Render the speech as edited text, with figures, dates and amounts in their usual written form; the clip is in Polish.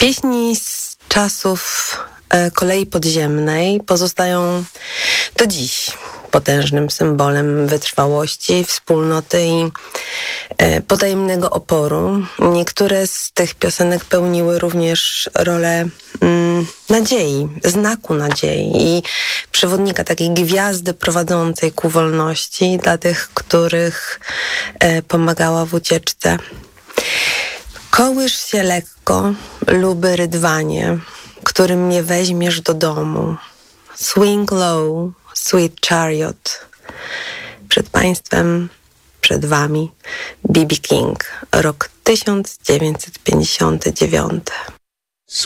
Pieśni z czasów kolei podziemnej pozostają do dziś potężnym symbolem wytrwałości, wspólnoty i potajemnego oporu. Niektóre z tych piosenek pełniły również rolę nadziei, znaku nadziei i przewodnika, takiej gwiazdy prowadzącej ku wolności dla tych, których pomagała w ucieczce. Kołysz się lekko, luby rydwanie, którym mnie weźmiesz do domu. Swing low, sweet chariot. Przed państwem, przed wami B.B. King, rok 1959.